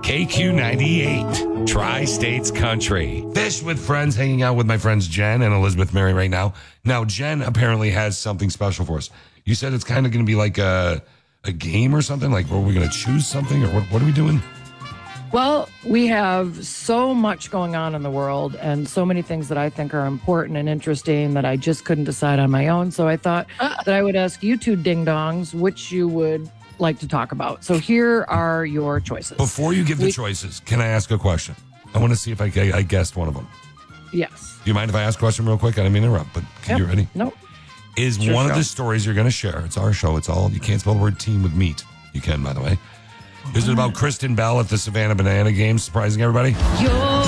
KQ98, Tri-States Country. Fish with friends, hanging out with my friends Jen and Elizabeth Mary right now. Now, Jen apparently has something special for us. You said it's kind of going to be like a game or something? Like, are we going to choose something? Or what are we doing? Well, we have so much going on in the world and so many things that I think are important and interesting that I just couldn't decide on my own. So I thought that I would ask you two ding-dongs which you would like to talk about. So here are your choices. Before you give the choices, can I ask a question? I want to see if I guessed one of them. Yes. Do you mind if I ask a question real quick? I didn't mean to interrupt, but you ready? Nope. Is one of the stories you're going to share, it's our show, it's all, you can't spell the word team with meat. You can, by the way. Is it about Kristen Bell at the Savannah Banana Games surprising everybody? You're